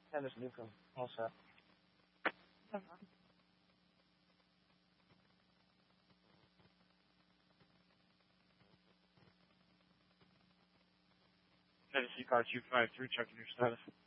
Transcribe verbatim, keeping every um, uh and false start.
Status Newcomb. All set. Tennessee car two five three, checking your status.